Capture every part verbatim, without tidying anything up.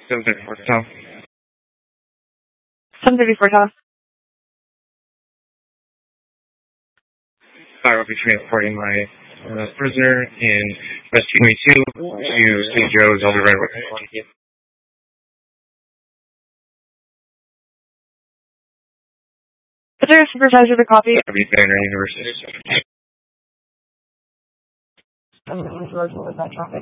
seven thirty-four, Tom. seven thirty-four, Tom. I will be transporting my uh, prisoner in Rescue twenty-two to Saint Joe's. I'll be right away. Is there a supervisor to copy? I'll be Banner University. I'm in charge of that traffic.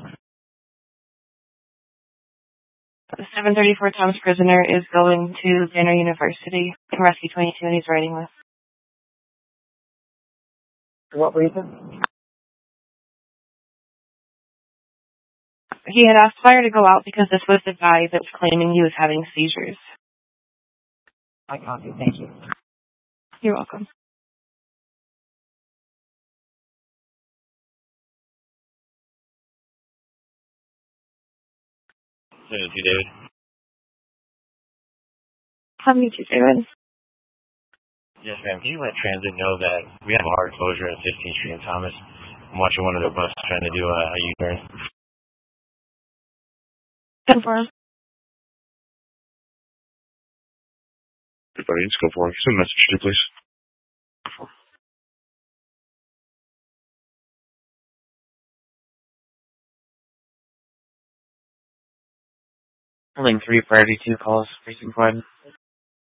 seven thirty-four, Tom's prisoner is going to Banner University in Rescue twenty-two, and he's riding with. For what reason? He had asked fire to go out because this was the guy that was claiming he was having seizures. I copy, thank you. You're welcome. Thank you, David. How do you do, David? Yes, ma'am. Can you let transit know that we have a hard closure at fifteenth Street and Thomas? I'm watching one of their buses trying to do a, a U-turn. ten four. Everybody, let's go for it. Send a message to, please. Link three, priority two calls, precinct one.